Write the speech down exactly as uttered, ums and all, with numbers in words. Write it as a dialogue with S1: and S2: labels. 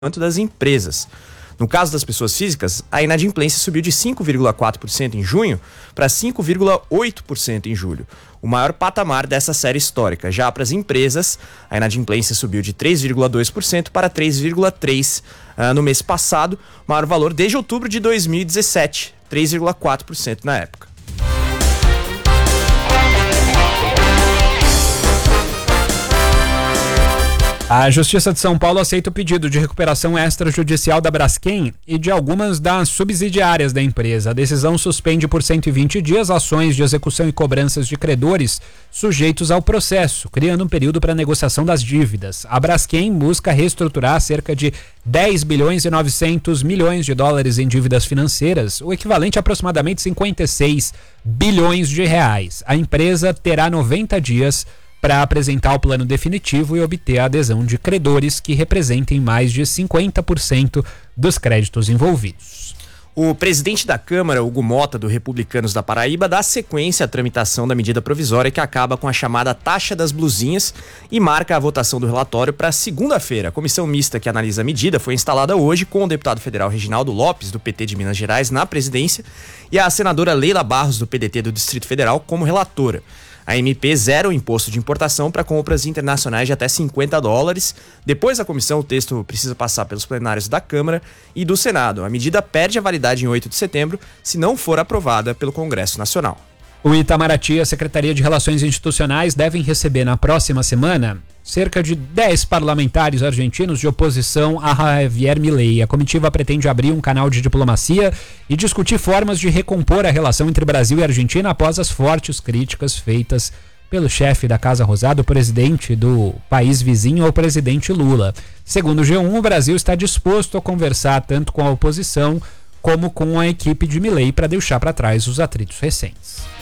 S1: quanto das empresas. No caso das pessoas físicas, a inadimplência subiu de cinco vírgula quatro por cento em junho para cinco vírgula oito por cento em julho, o maior patamar dessa série histórica. Já para as empresas, a inadimplência subiu de três vírgula dois por cento para três vírgula três por cento uh, no mês passado, maior valor desde outubro de dois mil e dezessete, três vírgula quatro por cento na época.
S2: A Justiça de São Paulo aceita o pedido de recuperação extrajudicial da Braskem e de algumas das subsidiárias da empresa. A decisão suspende por cento e vinte dias ações de execução e cobranças de credores sujeitos ao processo, criando um período para negociação das dívidas. A Braskem busca reestruturar cerca de dez bilhões e novecentos milhões de dólares em dívidas financeiras, o equivalente a aproximadamente cinquenta e seis bilhões de reais. A empresa terá noventa dias para apresentar o plano definitivo e obter a adesão de credores que representem mais de cinquenta por cento dos créditos envolvidos.
S1: O presidente da Câmara, Hugo Mota, do Republicanos da Paraíba, dá sequência à tramitação da medida provisória que acaba com a chamada taxa das blusinhas e marca a votação do relatório para segunda-feira. A comissão mista que analisa a medida foi instalada hoje com o deputado federal Reginaldo Lopes, do P T de Minas Gerais, na presidência, e a senadora Leila Barros, do P D T do Distrito Federal, como relatora. A M P zera o imposto de importação para compras internacionais de até cinquenta dólares. Depois da comissão, o texto precisa passar pelos plenários da Câmara e do Senado. A medida perde a validade em oito de setembro, se não for aprovada pelo Congresso Nacional.
S2: O Itamaraty e a Secretaria de Relações Institucionais devem receber na próxima semana cerca de dez parlamentares argentinos de oposição a Javier Milei. A comitiva pretende abrir um canal de diplomacia e discutir formas de recompor a relação entre Brasil e Argentina após as fortes críticas feitas pelo chefe da Casa Rosada, o presidente do país vizinho, o presidente Lula. Segundo o G um, o Brasil está disposto a conversar tanto com a oposição como com a equipe de Milei para deixar para trás os atritos recentes.